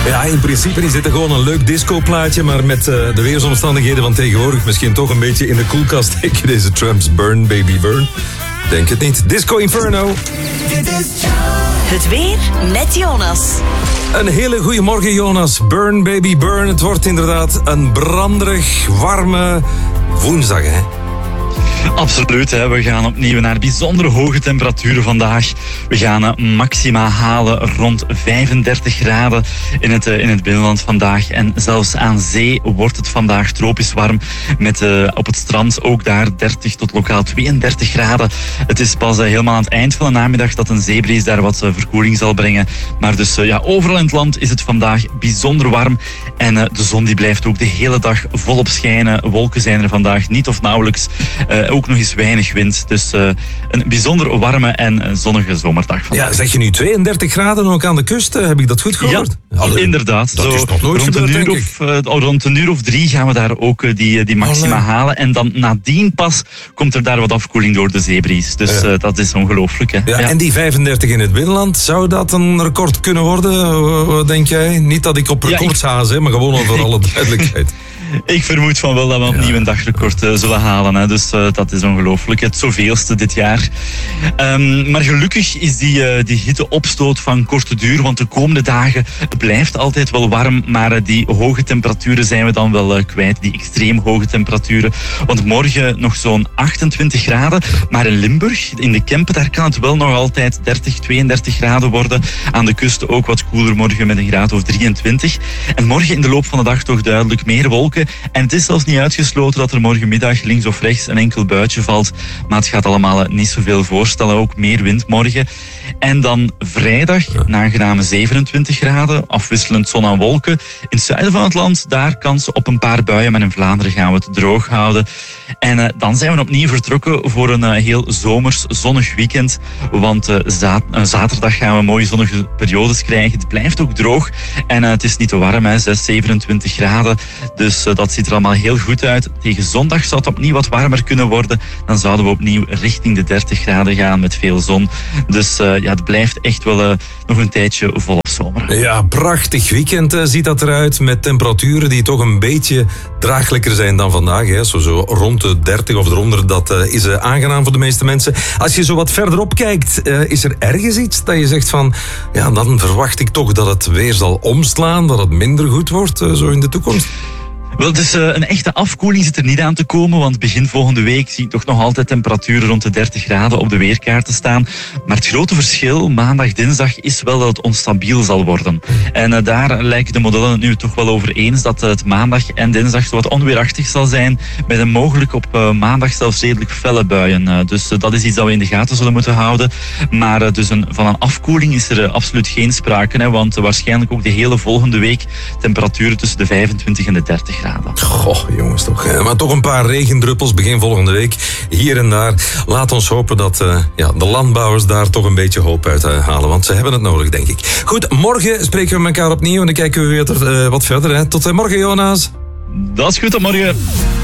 Ja, in principe is dit gewoon een leuk discoplaatje, maar met de weersomstandigheden van tegenwoordig misschien toch een beetje in de koelkast steken deze Trumps Burn Baby Burn. Denk het niet. Disco Inferno. Het weer met Jonas. Een hele goede morgen, Jonas. Burn Baby Burn. Het wordt inderdaad een branderig, warme woensdag, hè? Absoluut, hè. We gaan opnieuw naar bijzonder hoge temperaturen vandaag. We gaan maxima halen rond 35 graden in het binnenland vandaag. En zelfs aan zee wordt het vandaag tropisch warm. Met op het strand ook daar 30 tot lokaal 32 graden. Het is pas helemaal aan het eind van de namiddag dat een zeebries daar wat verkoeling zal brengen. Maar dus overal in het land is het vandaag bijzonder warm. En de zon die blijft ook de hele dag volop schijnen. Wolken zijn er vandaag niet of nauwelijks. Ook nog eens weinig wind. Dus een bijzonder warme en zonnige zomerdag vandaag. Ja, zeg je nu 32 graden ook aan de kust? Heb ik dat goed gehoord? Ja, inderdaad. Dat is nog nooit gebeurd, denk ik. Rond een uur of 3 gaan we daar ook die maxima halen. En dan nadien pas komt er daar wat afkoeling door de zeebries. Dus dat is ongelooflijk. Hè? Ja, en die 35 in het binnenland, zou dat een record kunnen worden? Wat denk jij? Niet dat ik op records haas, maar gewoon voor alle duidelijkheid. Ik vermoed van wel dat we opnieuw een dagrecord zullen halen. Hè. Dus dat is ongelooflijk. Het zoveelste dit jaar. Maar gelukkig is die hitteopstoot van korte duur. Want de komende dagen blijft altijd wel warm. Maar die hoge temperaturen zijn we dan wel kwijt. Die extreem hoge temperaturen. Want morgen nog zo'n 28 graden. Maar in Limburg, in de Kempen, daar kan het wel nog altijd 30, 32 graden worden. Aan de kust ook wat koeler morgen met een graad of 23. En morgen in de loop van de dag toch duidelijk meer wolken. En het is zelfs niet uitgesloten dat er morgenmiddag links of rechts een enkel buitje valt. Maar het gaat allemaal niet zoveel voorstellen. Ook meer wind morgen. En dan vrijdag een aangename 27 graden. Afwisselend zon en wolken. In het zuiden van het land, daar kans op een paar buien. Maar in Vlaanderen gaan we het droog houden. En dan zijn we opnieuw vertrokken voor een heel zomers zonnig weekend. Want zaterdag gaan we mooie zonnige periodes krijgen. Het blijft ook droog. En het is niet te warm, hè, 6, 27 graden. Dus dat ziet er allemaal heel goed uit. Tegen zondag zou het opnieuw wat warmer kunnen worden. Dan zouden we opnieuw richting de 30 graden gaan met veel zon. Dus het blijft echt wel nog een tijdje volop zomer. Ja, prachtig weekend ziet dat eruit. Met temperaturen die toch een beetje draaglijker zijn dan vandaag. Hè. Zo rond de 30 of eronder, dat is aangenaam voor de meeste mensen. Als je zo wat verderop kijkt, is er ergens iets dat je zegt van... Ja, dan verwacht ik toch dat het weer zal omslaan, dat het minder goed wordt zo in de toekomst. Wel, dus een echte afkoeling zit er niet aan te komen, want begin volgende week zie ik toch nog altijd temperaturen rond de 30 graden op de weerkaarten staan. Maar het grote verschil, maandag, dinsdag, is wel dat het onstabiel zal worden. En daar lijken de modellen het nu toch wel over eens dat het maandag en dinsdag wat onweerachtig zal zijn, met een mogelijk op maandag zelfs redelijk felle buien. Dus dat is iets dat we in de gaten zullen moeten houden. Maar dus van een afkoeling is er absoluut geen sprake, hè, want waarschijnlijk ook de hele volgende week temperaturen tussen de 25 en de 30 graden. Goh, jongens toch. Maar toch een paar regendruppels begin volgende week. Hier en daar. Laat ons hopen dat de landbouwers daar toch een beetje hoop uit halen. Want ze hebben het nodig, denk ik. Goed, morgen spreken we elkaar opnieuw. En dan kijken we weer wat verder. Hè. Tot morgen, Jonas. Dat is goed, tot morgen.